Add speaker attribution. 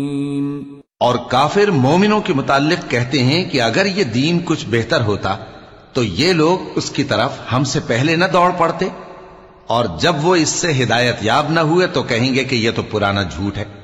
Speaker 1: और काफिर मोमिनों के मुताल्लिक कहते हैं कि अगर ये दीन कुछ बेहतर होता तो ये लोग उसकी तरफ हमसे पहले न दौड़ पड़ते, और जब वो इससे हिदायत याब न हुए तो कहेंगे कि यह तो पुराना झूठ है।